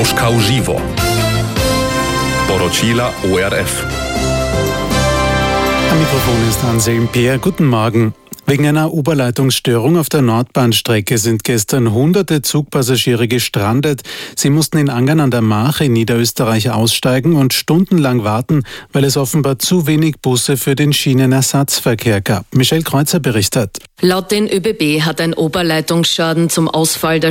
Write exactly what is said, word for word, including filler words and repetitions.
Moskau Živo. Porocila O R F. Am Mikrofon ist Anselm Peer. Guten Morgen. Wegen einer Oberleitungsstörung auf der Nordbahnstrecke sind gestern hunderte Zugpassagiere gestrandet. Sie mussten in Angern an der Mach in Niederösterreich aussteigen und stundenlang warten, weil es offenbar zu wenig Busse für den Schienenersatzverkehr gab. Michelle Kreuzer berichtet. Laut den ÖBB hat ein Oberleitungsschaden zum Ausfall der